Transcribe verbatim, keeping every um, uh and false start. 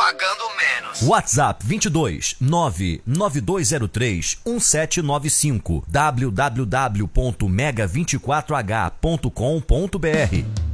pagando menos. WhatsApp vinte e dois nove nove dois zero três um sete nove cinco w w w ponto mega vinte e quatro h ponto com ponto b r.